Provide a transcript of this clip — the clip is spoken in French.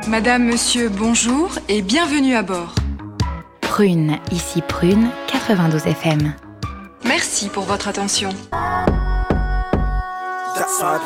Madame, monsieur, bonjour et bienvenue à bord. Prune, ici Prune, 92 FM. Merci pour votre attention.